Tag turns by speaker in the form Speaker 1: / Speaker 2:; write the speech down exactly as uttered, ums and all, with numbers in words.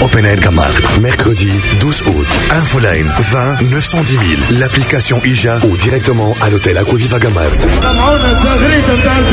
Speaker 1: Open Air Gamart. Mercredi douze août. Infoline vingt neuf cent dix mille. L'application I J A ou directement à l'hôtel Aquaviva Gamart.